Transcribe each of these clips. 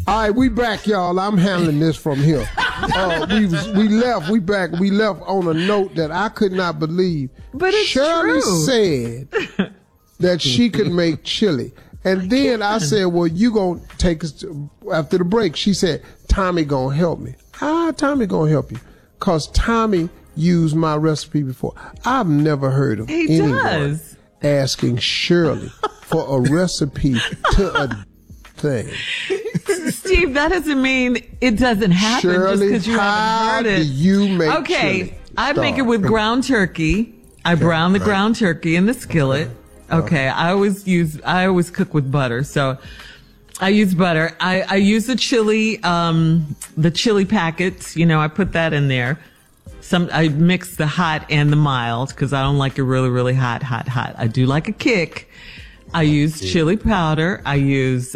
All right, we back, y'all. I'm handling this from here. We left on a note that I could not believe. But it's Shirley true. said that she could make chili. And then I said, well, you gonna take us after the break. She said, Tommy gonna help me. How Tommy gonna help you? Because Tommy used my recipe before. I've never heard of anyone asking Shirley for a recipe to a thing. Steve, that doesn't mean it doesn't happen just because you haven't heard it. How do you make chili? I make it with ground turkey. I brown the ground turkey in the skillet. Okay, I always cook with butter, so I use butter. I use the chili packets. I put that in there. I mix the hot and the mild because I don't like it really, really hot. I do like a kick. I use chili powder. I use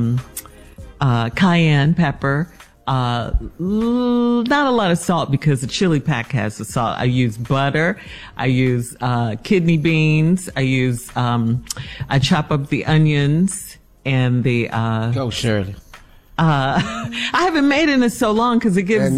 cayenne pepper. Not a lot of salt because the chili pack has the salt. I use butter. I use kidney beans. I chop up the onions and the. Go, Shirley. I haven't made it in so long because it gives.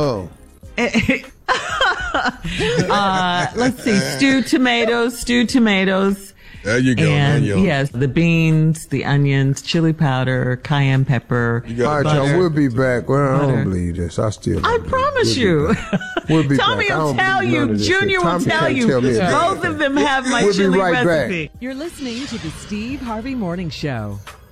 Let's see, stewed tomatoes. There you go. And yes, the beans, the onions, chili powder, cayenne pepper. All right, y'all, we'll be back. Well, I don't believe this. I promise you. We'll be Tommy back. will tell you. Junior will tell you. Both of them have my chili recipe. You're listening to the Steve Harvey Morning Show.